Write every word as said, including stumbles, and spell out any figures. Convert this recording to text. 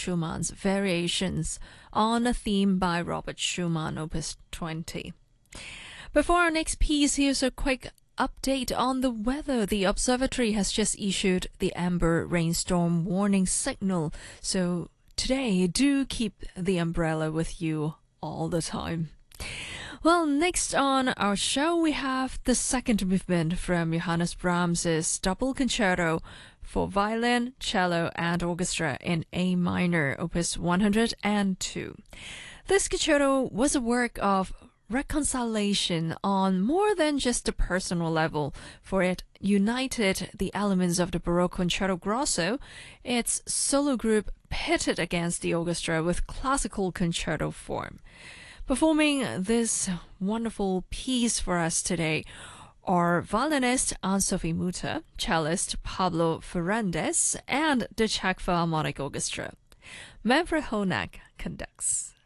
Schumann's Variations on a Theme by Robert Schumann, Opus twenty. Before our next piece, here's a quick update on the weather. The observatory has just issued the amber rainstorm warning signal, so today do keep the umbrella with you all the time. Well, next on our show, we have the second movement from Johannes Brahms's Double Concerto for violin, cello, and orchestra in A minor, opus one hundred two. This concerto was a work of reconciliation on more than just a personal level, for it united the elements of the Baroque concerto grosso, its solo group pitted against the orchestra with classical concerto form. Performing this wonderful piece for us today are violinist Anne-Sophie Mutter, cellist Pablo Ferrandez, and the Czech Philharmonic Orchestra. Manfred Honak conducts.